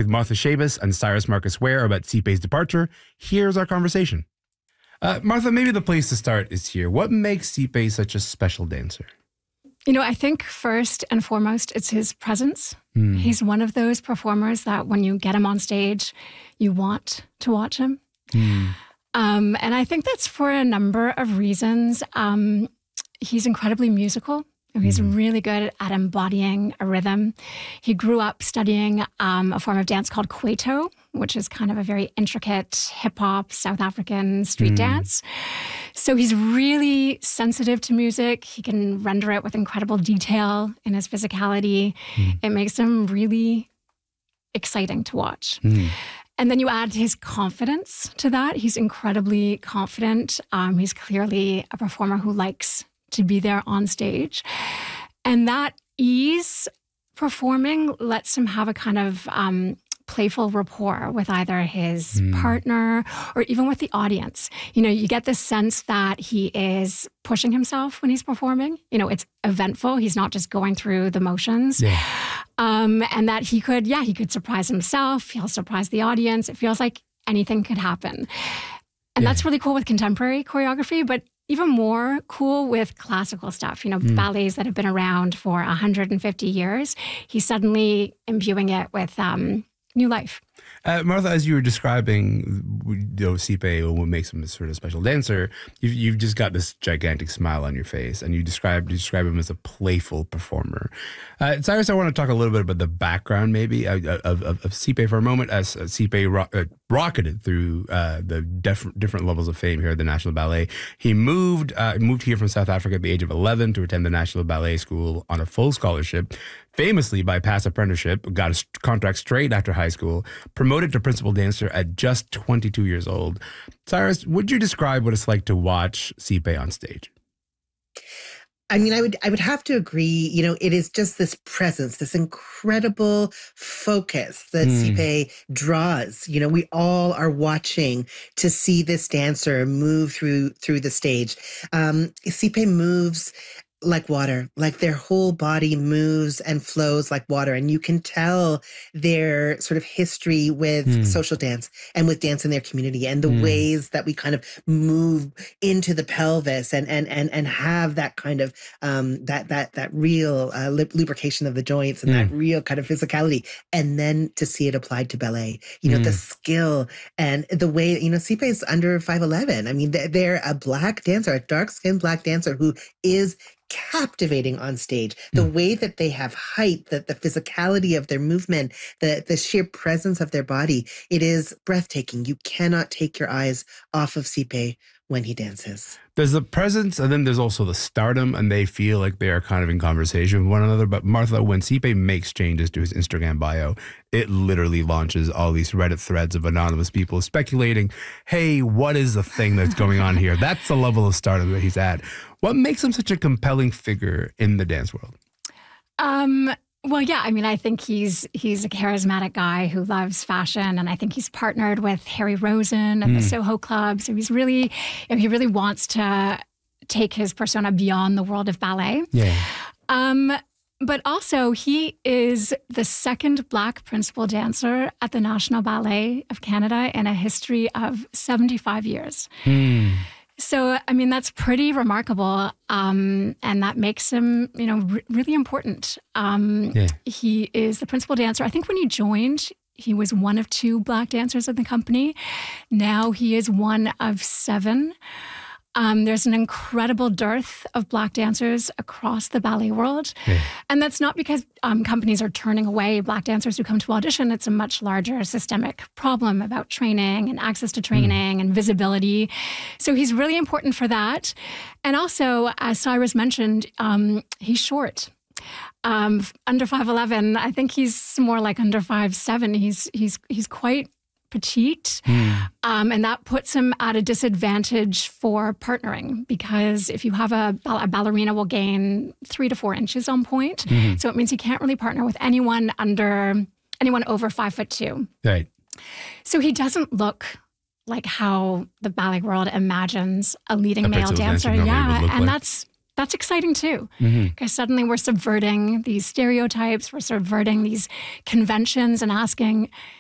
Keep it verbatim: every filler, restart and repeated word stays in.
Martha Shabas and Cyrus Marcus Ware about Sipe's departure. Here's our conversation. Uh, Martha, maybe the place to start is here. What makes Sipe such a special dancer? You know, I think first and foremost, it's his presence. Mm. He's one of those performers that when you get him on stage, you want to watch him. Mm. Um, and I think that's for a number of reasons. Um, he's incredibly musical. He's mm. really good at embodying a rhythm. He grew up studying um, a form of dance called Kwaito, which is kind of a very intricate hip-hop South African street mm. dance. So he's really sensitive to music. He can render it with incredible detail in his physicality. Mm. It makes him really exciting to watch. Mm. And then you add his confidence to that. He's incredibly confident. Um, he's clearly a performer who likes to be there on stage. And that ease performing lets him have a kind of um, playful rapport with either his mm. partner or even with the audience. You know, you get this sense that he is pushing himself when he's performing. You know, it's eventful. He's not just going through the motions. Yeah. Um, and that he could, yeah, he could surprise himself. He'll surprise the audience. It feels like anything could happen. And yeah. that's really cool with contemporary choreography, but even more cool with classical stuff, you know, mm. ballets that have been around for one hundred fifty years. He's suddenly imbuing it with um, new life. Uh, Martha, as you were describing, you know, Sipe, what makes him a sort of special dancer, you've, you've just got this gigantic smile on your face, and you describe you describe him as a playful performer. Uh, Cyrus, I want to talk a little bit about the background, maybe, of, of, of Sipe for a moment. As uh, Sipe ro- uh, rocketed through uh, the def- different levels of fame here at the National Ballet, he moved uh, moved here from South Africa at the age of eleven to attend the National Ballet School on a full scholarship. Famously bypassed apprenticeship, got a contract straight after high school, promoted to principal dancer at just twenty-two years old. Cyrus, would you describe what it's like to watch Sipe on stage? I mean, I would I would have to agree, you know, it is just this presence, this incredible focus that mm. Sipe draws. You know, we all are watching to see this dancer move through through the stage. Um, Sipe moves like water, like their whole body moves and flows like water. And you can tell their sort of history with mm. social dance and with dance in their community and the mm. ways that we kind of move into the pelvis and and and and have that kind of um, that that that real uh, lubrication of the joints and mm. that real kind of physicality. And then to see it applied to ballet, you know, mm. the skill and the way, you know, Sipe is under five eleven. I mean, they're, they're a black dancer, a dark-skinned black dancer who is captivating on stage. The mm. way that they have height, the, the physicality of their movement, the, the sheer presence of their body, it is breathtaking. You cannot take your eyes off of Sipe when he dances. There's the presence, and then there's also the stardom, and they feel like they are kind of in conversation with one another. But Martha, when Sipe makes changes to his Instagram bio, it literally launches all these Reddit threads of anonymous people speculating, hey, what is the thing that's going on here? That's the level of stardom that he's at. What makes him such a compelling figure in the dance world? Um... Well, yeah, I mean, I think he's he's a charismatic guy who loves fashion, and I think he's partnered with Harry Rosen at mm. the Soho Club. So he's really, you know, he really wants to take his persona beyond the world of ballet. Yeah. Um, but also, he is the second Black principal dancer at the National Ballet of Canada in a history of seventy-five years. Mm. So, I mean, that's pretty remarkable, um, and that makes him, you know, r- really important. Um, yeah. He is the principal dancer. I think when he joined, he was one of two Black dancers in the company. Now he is one of seven. Um, there's an incredible dearth of Black dancers across the ballet world. Yeah. And that's not because um, companies are turning away Black dancers who come to audition. It's a much larger systemic problem about training and access to training mm. and visibility. So he's really important for that. And also, as Cyrus mentioned, um, he's short. Um, under five eleven, I think he's more like under five seven. He's he's he's quite petite, mm. um, and that puts him at a disadvantage for partnering, because if you have a, a ballerina will gain three to four inches on point, mm-hmm. so it means he can't really partner with anyone under anyone over five foot two. Right. So he doesn't look like how the ballet world imagines a leading a male dancer. Yeah, and like. that's that's exciting too, because mm-hmm. suddenly we're subverting these stereotypes, we're subverting these conventions, and asking,